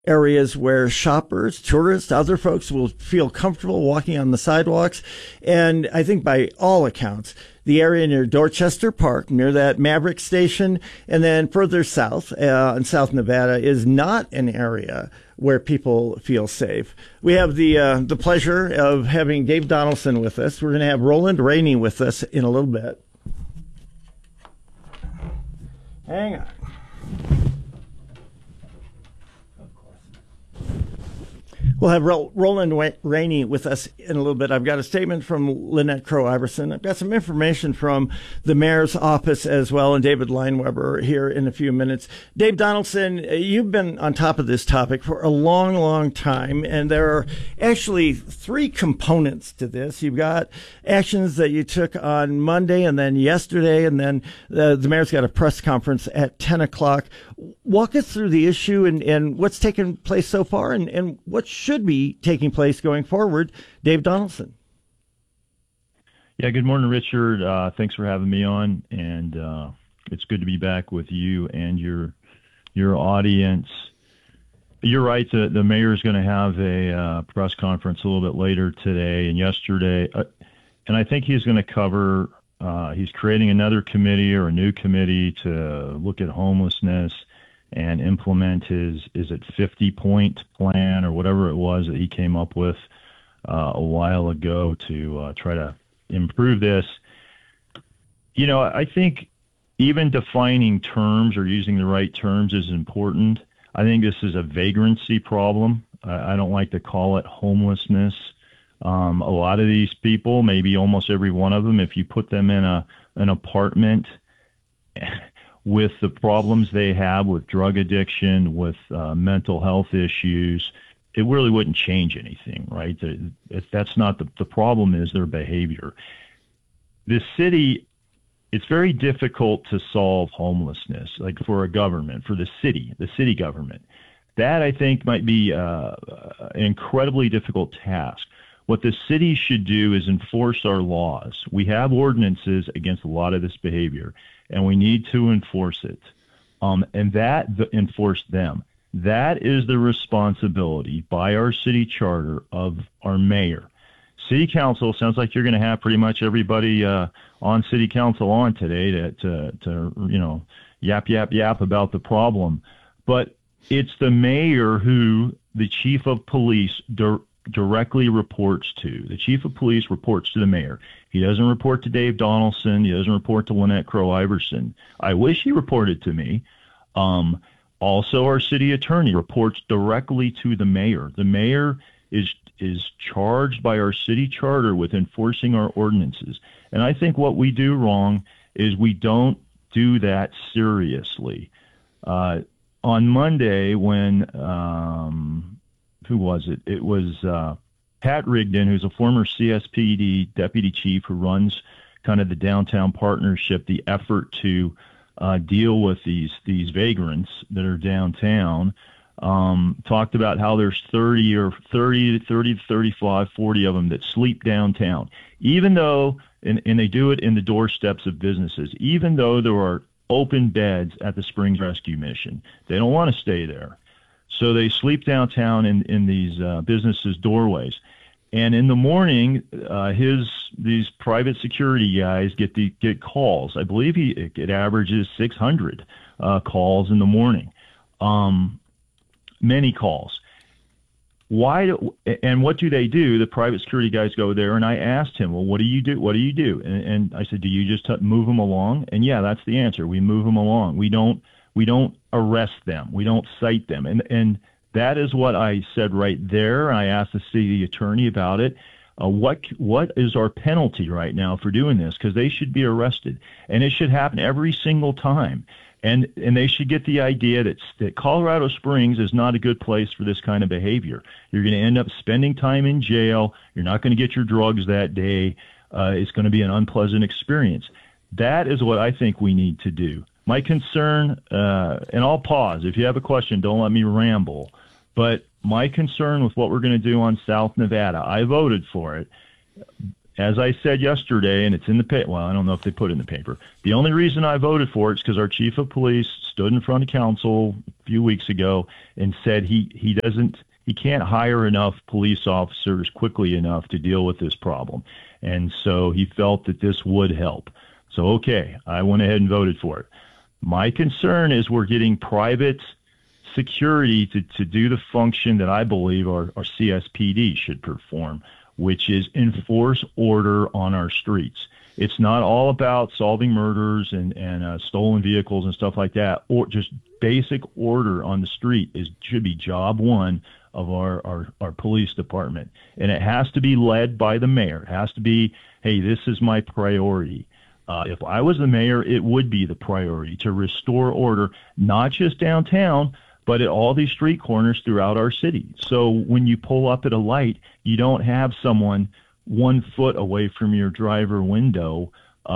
areas where shoppers, tourists, other folks will feel comfortable walking on the sidewalks. And I think by all accounts, the area near Dorchester Park, near that Maverick station, and then further south in South Nevada is not an area where people feel safe. We have the pleasure of having Dave Donaldson with us. We're going to have Roland Rainey with us in a little bit. Hang on. We'll have Roland Rainey with us in a little bit. I've got a statement from Lynette Crowe-Iverson. I've got some information from the mayor's office as well, and David Lineweber here in a few minutes. Dave Donaldson, you've been on top of this topic for a long, long time, and there are actually three components to this. You've got actions that you took on Monday and then yesterday, and then the mayor's got a press conference at 10 o'clock. Walk us through the issue and what's taken place so far and what should be taking place going forward. Dave Donaldson. Yeah, good morning, Richard. Thanks for having me on, and it's good to be back with you and your audience. You're right, the mayor is going to have a press conference a little bit later today and yesterday, and I think he's going to cover, he's creating another committee or a new committee to look at homelessness and implement his, is it 50-point plan or whatever it was that he came up with a while ago to try to improve this. You know, I think even defining terms or using the right terms is important. I think this is a vagrancy problem. I don't like to call it homelessness. A lot of these people, maybe almost every one of them, if you put them in an apartment with the problems they have with drug addiction, with mental health issues, it really wouldn't change anything, right? That's not the problem is their behavior. The city, it's very difficult to solve homelessness, like for a government, for the city government. That, I think, might be an incredibly difficult task. What the city should do is enforce our laws. We have ordinances against a lot of this behavior, and we need to enforce it, enforce them. That is the responsibility by our city charter of our mayor. City council, sounds like you're going to have pretty much everybody on city council on today to you know, yap about the problem. But it's the mayor who the chief of police directly reports to. The chief of police reports to the mayor. He doesn't report to Dave Donaldson. He doesn't report to Lynette Crowe-Iverson. I wish he reported to me. Also, our city attorney reports directly to the mayor. The mayor is charged by our city charter with enforcing our ordinances. And I think what we do wrong is we don't do that seriously. On Monday, when who was it? It was Pat Rigdon, who's a former CSPD deputy chief who runs kind of the downtown partnership, the effort to deal with these vagrants that are downtown. Talked about how there's 30 to 35, 40 of them that sleep downtown, even though, and they do it in the doorsteps of businesses, even though there are open beds at the Springs Rescue Mission. They don't want to stay there. So they sleep downtown in these businesses' doorways. And in the morning, these private security guys get calls. I believe it averages 600 calls in the morning. Many calls. And what do they do? The private security guys go there, and I asked him, well, what do you do? What do you do? And I said, do you just move them along? And yeah, that's the answer. We move them along. We don't arrest them. We don't cite them. And that is what I said right there. I asked the city attorney about it. What is our penalty right now for doing this? Because they should be arrested, and it should happen every single time. And they should get the idea that Colorado Springs is not a good place for this kind of behavior. You're going to end up spending time in jail. You're not going to get your drugs that day. It's going to be an unpleasant experience. That is what I think we need to do. My concern, and I'll pause. If you have a question, don't let me ramble. But my concern with what we're going to do on South Nevada, I voted for it. as I said yesterday, and it's in the paper. Well, I don't know if they put it in the paper. The only reason I voted for it is because our chief of police stood in front of council a few weeks ago and said he can't hire enough police officers quickly enough to deal with this problem. And so he felt that this would help. So, okay, I went ahead and voted for it. My concern is we're getting private security to do the function that I believe our CSPD should perform, which is enforce order on our streets. It's not all about solving murders and stolen vehicles and stuff like that, or just basic order on the street should be job one of our police department. And it has to be led by the mayor. It has to be, hey, this is my priority. If I was the mayor, it would be the priority to restore order, not just downtown, but at all these street corners throughout our city. So when you pull up at a light, you don't have someone 1 foot away from your driver window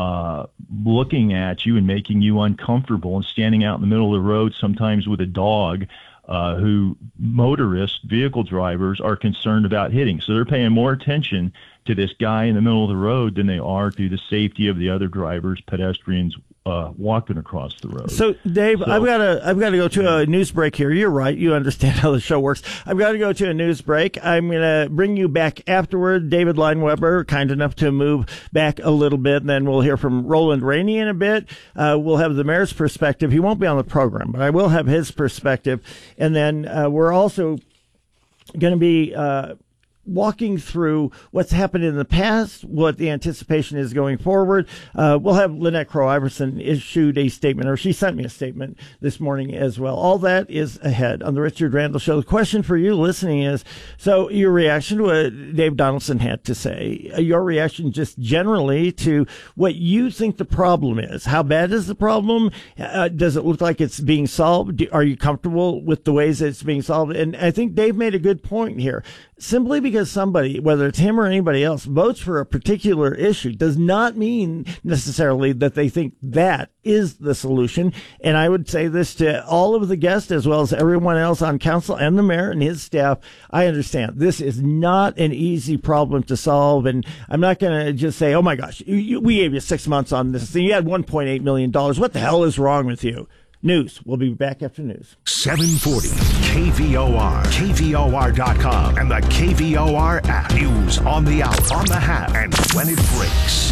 looking at you and making you uncomfortable and standing out in the middle of the road, sometimes with a dog, who motorists, vehicle drivers are concerned about hitting. So they're paying more attention to this guy in the middle of the road than they are to the safety of the other drivers, pedestrians, walking across the road. So, Dave, I've got to go to a news break here. You're right. You understand how the show works. I've got to go to a news break. I'm going to bring you back afterward. David Lineweber, kind enough to move back a little bit, and then we'll hear from Roland Rainey in a bit. We'll have the mayor's perspective. He won't be on the program, but I will have his perspective. And then we're also going to be walking through what's happened in the past, what the anticipation is going forward. We'll have Lynette Crowe Iverson issued a statement, or she sent me a statement this morning as well. All that is ahead on the Richard Randall Show. The question for you listening is, so your reaction to what Dave Donaldson had to say, your reaction just generally to what you think the problem is. How bad is the problem? Does it look like it's being solved? Are you comfortable with the ways that it's being solved? And I think Dave made a good point here. Simply because somebody, whether it's him or anybody else, votes for a particular issue does not mean necessarily that they think that is the solution. And I would say this to all of the guests as well as everyone else on council and the mayor and his staff. I understand this is not an easy problem to solve. And I'm not going to just say, oh my gosh, we gave you 6 months on this thing. You had $1.8 million. What the hell is wrong with you? News. We'll be back after news. 740 KVOR, KVOR.com, and the KVOR app. News on the hour, on the half, and when it breaks.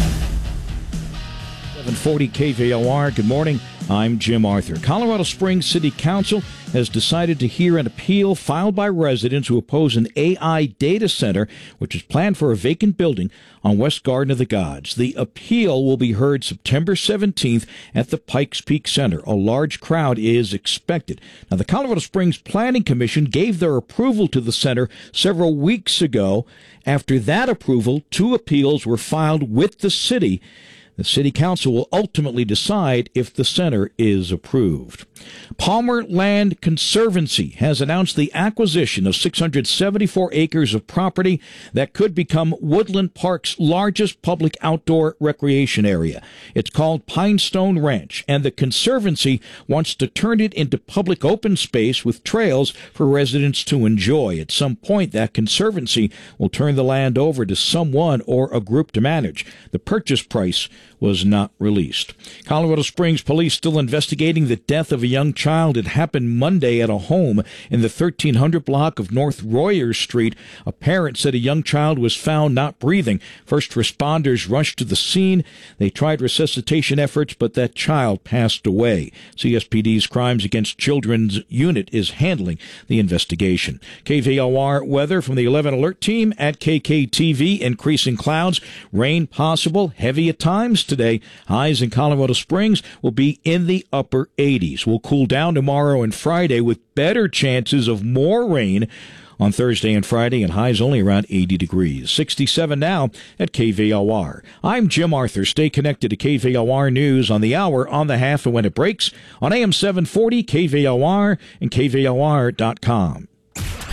740 KVOR. Good morning. I'm Jim Arthur. Colorado Springs City Council has decided to hear an appeal filed by residents who oppose an AI data center, which is planned for a vacant building on West Garden of the Gods. The appeal will be heard September 17th at the Pikes Peak Center. A large crowd is expected. Now, the Colorado Springs Planning Commission gave their approval to the center several weeks ago. After that approval, 2 appeals were filed with the city. The City Council will ultimately decide if the center is approved. Palmer Land Conservancy has announced the acquisition of 674 acres of property that could become Woodland Park's largest public outdoor recreation area. It's called Pinestone Ranch, and the Conservancy wants to turn it into public open space with trails for residents to enjoy. At some point, that Conservancy will turn the land over to someone or a group to manage. The purchase price was not released. Colorado Springs police still investigating the death of a young child. It happened Monday at a home in the 1300 block of North Royer Street. A parent said a young child was found not breathing. First responders rushed to the scene. They tried resuscitation efforts, but that child passed away. CSPD's Crimes Against Children's unit is handling the investigation. KVOR weather from the 11 Alert Team at KKTV. Increasing clouds, rain possible, heavy at times today. Highs in Colorado Springs will be in the upper 80s. We'll cool down tomorrow and Friday with better chances of more rain on Thursday and Friday, and highs only around 80 degrees. 67 now at KVOR. I'm Jim Arthur. Stay connected to KVOR News on the hour, on the half, and when it breaks on AM 740, KVOR, and KVOR.com.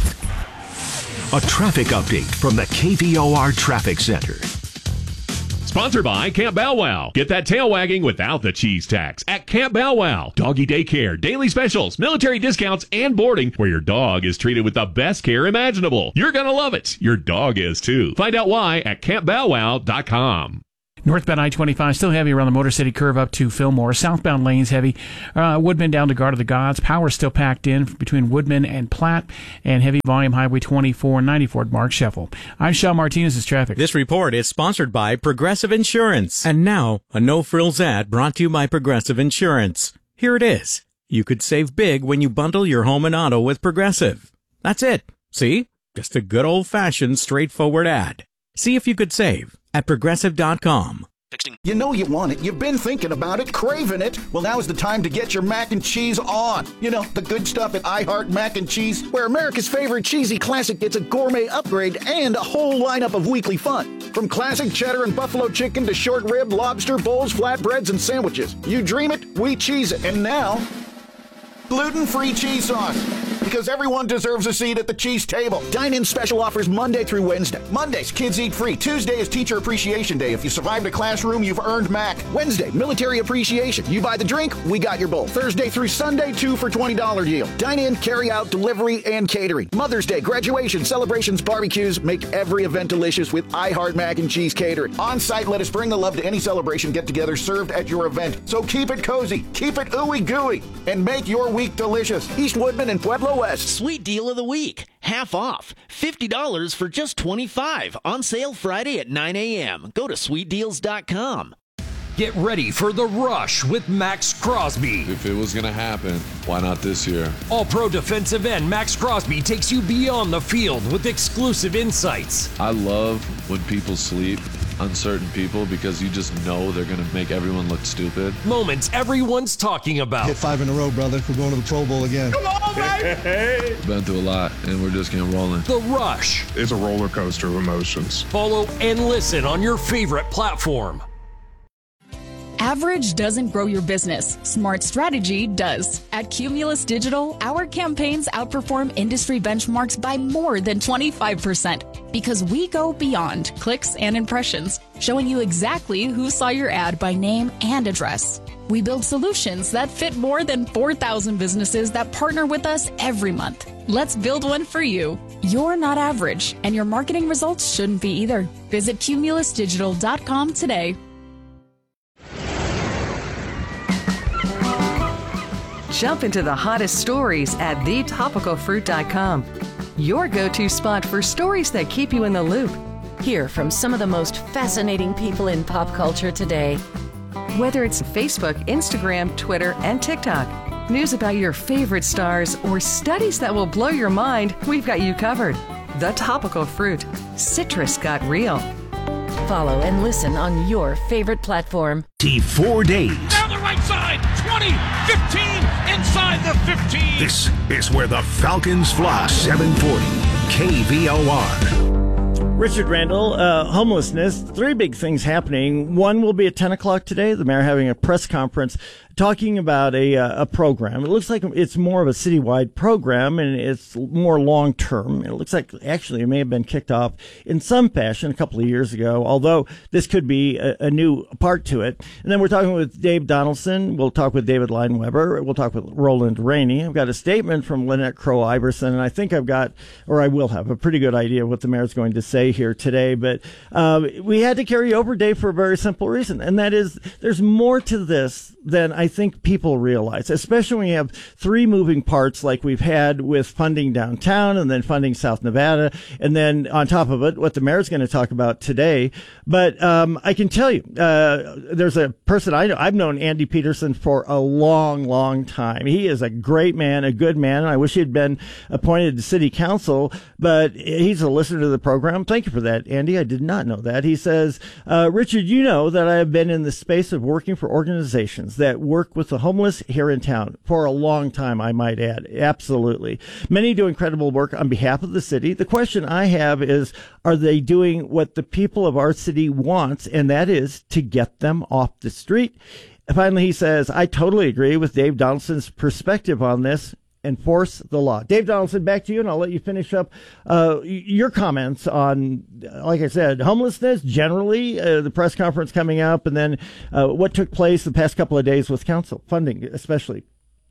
A traffic update from the KVOR Traffic Center. Sponsored by Camp Bow Wow. Get that tail wagging without the cheese tax at Camp Bow Wow. Doggy daycare, daily specials, military discounts, and boarding where your dog is treated with the best care imaginable. You're going to love it. Your dog is too. Find out why at campbowwow.com. Northbound I-25 still heavy around the Motor City curve up to Fillmore. Southbound lanes heavy. Woodman down to Guard of the Gods. Power still packed in between Woodman and Platte. And heavy volume Highway 24 and 94 at Mark Sheffel. I'm Sean Martinez's traffic. This report is sponsored by Progressive Insurance. And now, a no-frills ad brought to you by Progressive Insurance. Here it is. You could save big when you bundle your home and auto with Progressive. That's it. See? Just a good old-fashioned, straightforward ad. See if you could save at Progressive.com. You know you want it. You've been thinking about it, craving it. Well, now's the time to get your mac and cheese on. You know, the good stuff at I Heart Mac and Cheese, where America's favorite cheesy classic gets a gourmet upgrade and a whole lineup of weekly fun. From classic cheddar and buffalo chicken to short rib, lobster, bowls, flatbreads, and sandwiches. You dream it, we cheese it. And now, gluten-free cheese sauce. Because everyone deserves a seat at the cheese table. Dine-in special offers Monday through Wednesday. Mondays, kids eat free. Tuesday is Teacher Appreciation Day. If you survived a classroom, you've earned Mac. Wednesday, Military Appreciation. You buy the drink, we got your bowl. Thursday through Sunday, 2 for $20 deal. Dine-in, carry-out, delivery, and catering. Mother's Day, graduation, celebrations, barbecues. Make every event delicious with I Heart Mac and Cheese Catering. On-site, let us bring the love to any celebration get-together served at your event. So keep it cozy, keep it ooey-gooey, and make your week delicious. East Woodman and Pueblo West. Sweet deal of the week. Half off. $50 for just $25. On sale Friday at 9 a.m. Go to sweetdeals.com. Get ready for the rush with Max Crosby. If it was going to happen, why not this year? All-pro defensive end Max Crosby takes you beyond the field with exclusive insights. I love when people sleep, uncertain people, because you just know they're going to make everyone look stupid. Moments everyone's talking about. Hit 5 in a row, brother. We're going to the Pro Bowl again. Come on, baby! Been through a lot, and we're just getting rolling. The Rush. It's a roller coaster of emotions. Follow and listen on your favorite platform. Average doesn't grow your business. Smart strategy does. At Cumulus Digital, our campaigns outperform industry benchmarks by more than 25% because we go beyond clicks and impressions, showing you exactly who saw your ad by name and address. We build solutions that fit more than 4,000 businesses that partner with us every month. Let's build one for you. You're not average, and your marketing results shouldn't be either. Visit cumulusdigital.com today. Jump into the hottest stories at thetopicalfruit.com. Your go-to spot for stories that keep you in the loop. Hear from some of the most fascinating people in pop culture today. Whether it's Facebook, Instagram, Twitter, and TikTok, news about your favorite stars, or studies that will blow your mind, we've got you covered. The Topical Fruit. Citrus got real. Follow and listen on your favorite platform. 4 days. Down the right side, 20, 15, inside the 15. This is where the Falcons fly. 740 KVOR. Richard Randall, homelessness, 3 big things happening. One will be at 10 o'clock today. The mayor having a press conference talking about a program. It looks like it's more of a citywide program, and it's more long-term. It looks like actually it may have been kicked off in some fashion a couple of years ago, although this could be a new part to it. And then we're talking with Dave Donaldson. We'll talk with David Leinweber. We'll talk with Roland Rainey. I've got a statement from Lynette Crow Iverson, and I think I will have a pretty good idea of what the mayor's going to say here today. But we had to carry over, Dave, for a very simple reason, and that is there's more to this than I think people realize, especially when you have 3 moving parts like we've had with funding downtown and then funding South Nevada, and then on top of it, what the mayor's going to talk about today. But I can tell you, there's a person I know. I've known Andy Peterson for a long, long time. He is a great man, a good man, and I wish he'd been appointed to city council, but he's a listener to the program. Thank you for that, Andy. I did not know that. He says, Richard, you know that I have been in the space of working for organizations that work with the homeless here in town for a long time, I might add. Absolutely. Many do incredible work on behalf of the city. The question I have is, are they doing what the people of our city wants, and that is to get them off the street? Finally, he says, I totally agree with Dave Donaldson's perspective on this. enforce the law. Dave Donaldson, back to you, and I'll let you finish up your comments on, like I said, homelessness generally, the press conference coming up, and then what took place the past couple of days with council funding, especially.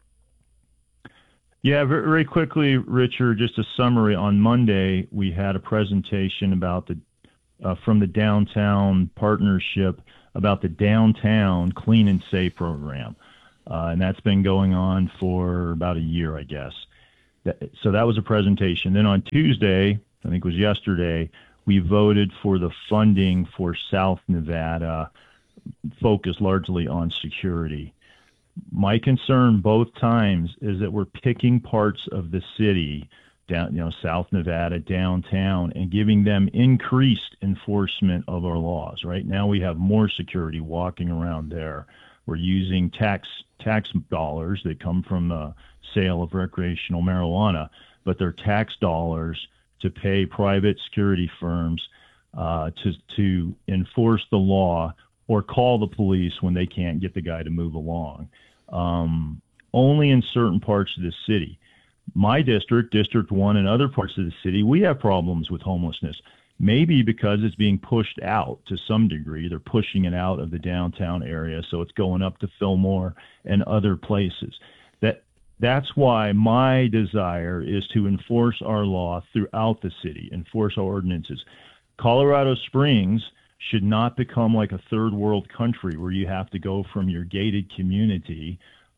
Yeah, very quickly, Richard, just a summary. On Monday, we had a presentation about from the Downtown Partnership about the Downtown Clean and Safe program. And that's been going on for about a year, I guess. So that was a presentation. Then on Tuesday, I think it was yesterday, we voted for the funding for South Nevada, focused largely on security. My concern both times is that we're picking parts of the city, South Nevada, downtown, and giving them increased enforcement of our laws. Right now we have more security walking around there. We're using tax dollars that come from the sale of recreational marijuana, but they're tax dollars to pay private security firms to enforce the law or call the police when they can't get the guy to move along. Only in certain parts of the city. My district, District 1, and other parts of the city, we have problems with homelessness. Maybe because it's being pushed out to some degree. They're pushing it out of the downtown area, so it's going up to Fillmore and other places. That's why my desire is to enforce our law throughout the city, enforce our ordinances. Colorado Springs should not become like a third world country where you have to go from your gated community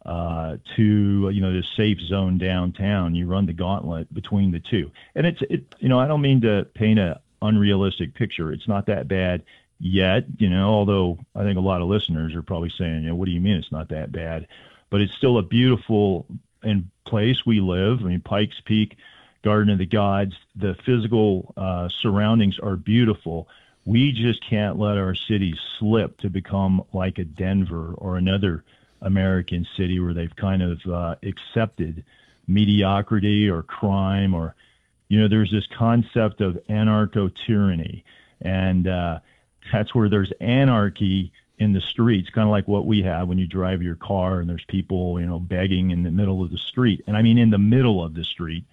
to the safe zone downtown. You run the gauntlet between the two, and I don't mean to paint a unrealistic picture. It's not that bad yet, although I think a lot of listeners are probably saying, what do you mean it's not that bad? But it's still a beautiful place we live. I mean, Pikes Peak, Garden of the Gods, the physical surroundings are beautiful. We just can't let our city slip to become like a Denver or another American city where they've kind of accepted mediocrity or crime or, there's this concept of anarcho-tyranny. And that's where there's anarchy in the streets, kind of like what we have when you drive your car and there's people, begging in the middle of the street. And I mean in the middle of the street.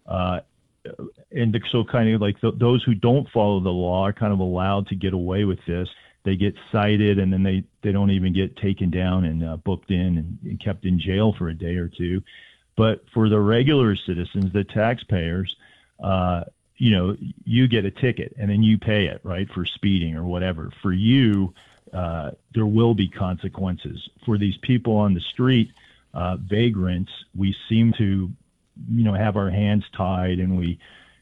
So kind of like those who don't follow the law are kind of allowed to get away with this. They get cited and then they don't even get taken down and booked in and kept in jail for a day or two. But for the regular citizens, the taxpayers, you get a ticket and then you pay it, right, for speeding or whatever. For you, there will be consequences. For these people on the street, vagrants, we seem to, have our hands tied and we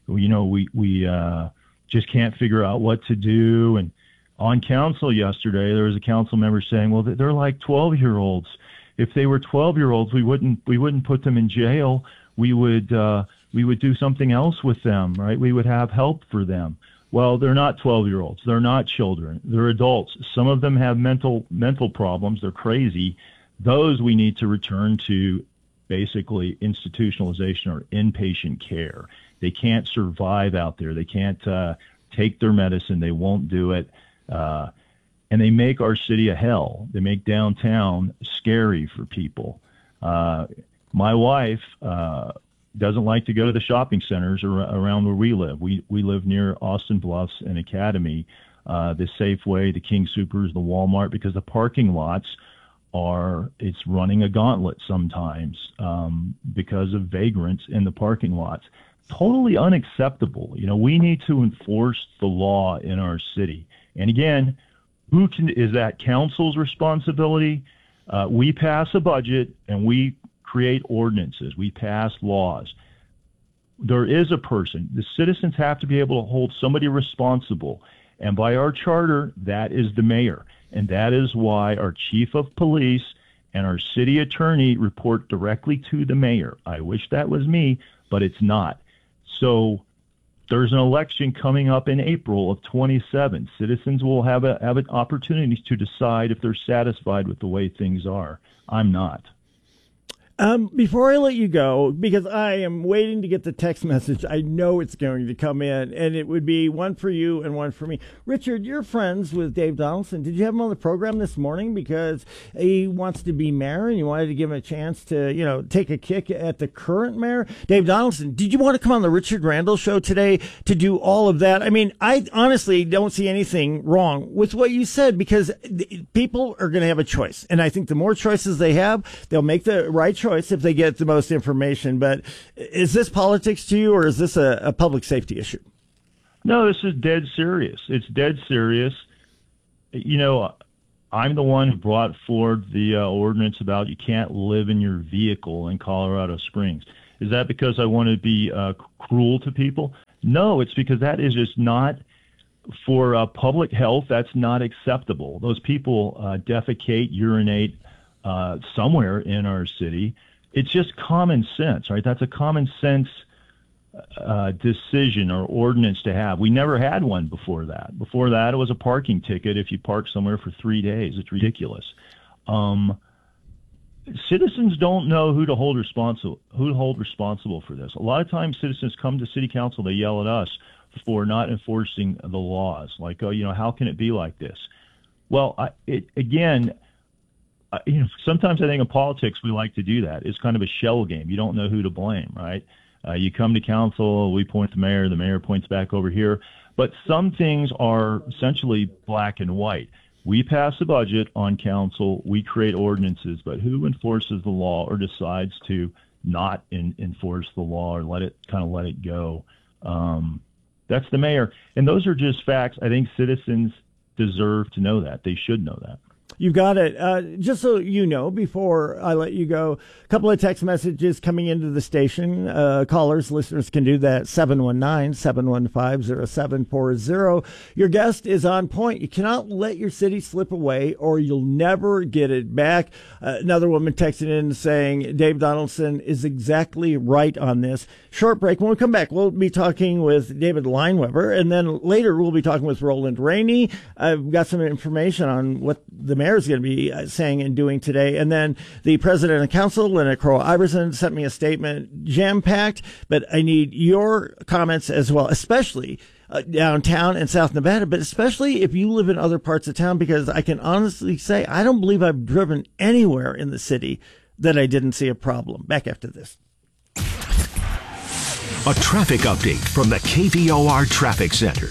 just can't figure out what to do. And on council yesterday, there was a council member saying, well, they're like 12-year-olds. If they were 12-year-olds, we wouldn't put them in jail. We would do something else with them, right? We would have help for them. Well, they're not 12-year-olds. They're not children. They're adults. Some of them have mental problems. They're crazy. Those we need to return to basically institutionalization or inpatient care. They can't survive out there. They can't take their medicine. They won't do it. And they make our city a hell. They make downtown scary for people. My wife doesn't like to go to the shopping centers around where we live. We live near Austin Bluffs and Academy, the Safeway, the King Soopers, the Walmart, because the parking lots it's running a gauntlet sometimes because of vagrants in the parking lots. Totally unacceptable. We need to enforce the law in our city. And again, is that council's responsibility? We pass a budget and we create ordinances. We pass laws. There is a person. The citizens have to be able to hold somebody responsible. And by our charter, that is the mayor. And that is why our chief of police and our city attorney report directly to the mayor. I wish that was me, but it's not. So there's an election coming up in April of 27. Citizens will have an opportunity to decide if they're satisfied with the way things are. I'm not. Before I let you go, because I am waiting to get the text message, I know it's going to come in, and it would be one for you and one for me. Richard, you're friends with Dave Donaldson. Did you have him on the program this morning because he wants to be mayor and you wanted to give him a chance to, take a kick at the current mayor? Dave Donaldson, did you want to come on the Richard Randall show today to do all of that? I mean, I honestly don't see anything wrong with what you said, because people are going to have a choice. And I think the more choices they have, they'll make the right choice if they get the most information. But is this politics to you, or is this a public safety issue? No, this is dead serious. It's dead serious. I'm the one who brought forward the ordinance about you can't live in your vehicle in Colorado Springs. Is that because I want to be cruel to people? No, it's because that is just not, for public health, that's not acceptable. Those people defecate, urinate somewhere in our city. It's just common sense, right? That's a common sense decision or ordinance to have. We never had one before that. Before that, it was a parking ticket if you park somewhere for 3 days. It's ridiculous. Citizens don't know who to hold responsible for this. A lot of times, citizens come to city council, they yell at us for not enforcing the laws. Like, how can it be like this? Well, sometimes I think in politics we like to do that. It's kind of a shell game. You don't know who to blame, right? You come to council, we point to the mayor points back over here. But some things are essentially black and white. We pass a budget on council, we create ordinances, but who enforces the law or decides to not enforce the law or let it go? That's the mayor. And those are just facts. I think citizens deserve to know that. They should know that. You've got it. Just so you know, before I let you go, a couple of text messages coming into the station. Callers, listeners can do that, 719-715-0740. Your guest is on point. You cannot let your city slip away or you'll never get it back. Another woman texted in saying Dave Donaldson is exactly right on this. Short break. When we come back, we'll be talking with David Lineweber, and then later we'll be talking with Roland Rainey. I've got some information on what the mayor is going to be saying and doing today. And then the president of council, Lynette Crowe-Iverson, sent me a statement, jam-packed, but I need your comments as well, especially downtown in South Nevada, but especially if you live in other parts of town, because I can honestly say I don't believe I've driven anywhere in the city that I didn't see a problem. Back after this. A traffic update from the KVOR Traffic Center.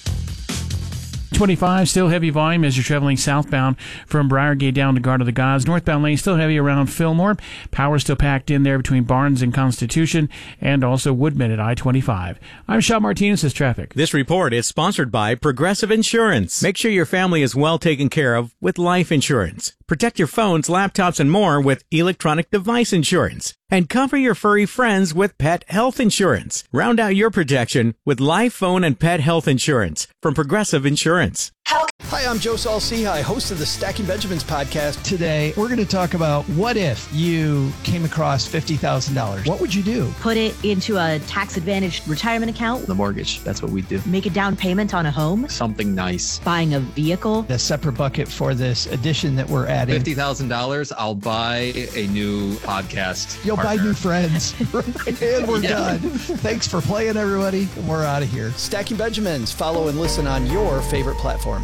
25, still heavy volume as you're traveling southbound from Briargate down to Garden of the Gods. Northbound lane still heavy around Fillmore. Power still packed in there between Barnes and Constitution, and also Woodman at I-25. I'm Sean Martinez, this traffic. This report is sponsored by Progressive Insurance. Make sure your family is well taken care of with life insurance. Protect your phones, laptops, and more with electronic device insurance. And cover your furry friends with pet health insurance. Round out your protection with live phone and pet health insurance from Progressive Insurance. Hi, I'm Joe Saul-Sehy, host of the Stacking Benjamins podcast. Today, we're going to talk about what if you came across $50,000. What would you do? Put it into a tax-advantaged retirement account. The mortgage, that's what we do. Make a down payment on a home. Something nice. Buying a vehicle. A separate bucket for this addition that we're adding. $50,000, I'll buy a new podcast. You'll partner. buy new friends. And we're done. Thanks for playing, everybody. We're out of here. Stacking Benjamins. Follow and listen on your favorite platform.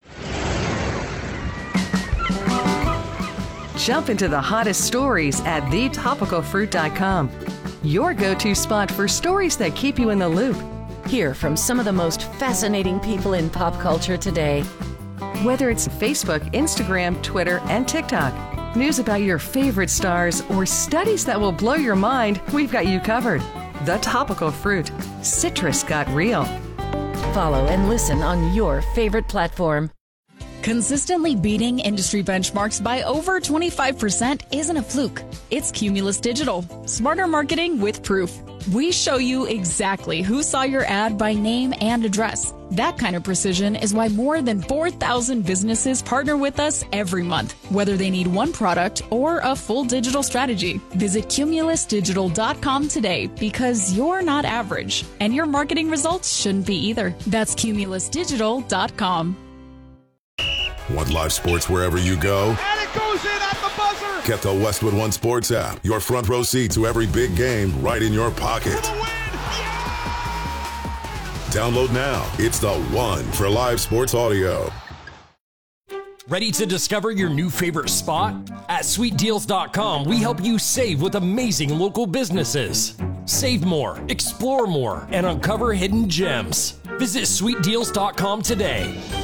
Jump into the hottest stories at thetopicalfruit.com. Your go-to spot for stories that keep you in the loop. Hear from some of the most fascinating people in pop culture today. Whether it's Facebook, Instagram, Twitter, and TikTok, news about your favorite stars, or studies that will blow your mind, we've got you covered. The Topical Fruit. Citrus got real. Follow and listen on your favorite platform. Consistently beating industry benchmarks by over 25% isn't a fluke. It's Cumulus Digital. Smarter marketing with proof. We show you exactly who saw your ad by name and address. That kind of precision is why more than 4,000 businesses partner with us every month, whether they need one product or a full digital strategy. Visit cumulusdigital.com today, because you're not average, and your marketing results shouldn't be either. That's cumulusdigital.com. Want live sports wherever you go? it goes in at the buzzer. Get the Westwood One Sports app. Your front row seat to every big game right in your pocket. For the win. Download now. It's the one for live sports audio. Ready to discover your new favorite spot? At sweetdeals.com, we help you save with amazing local businesses. Save more, explore more, and uncover hidden gems. Visit sweetdeals.com today.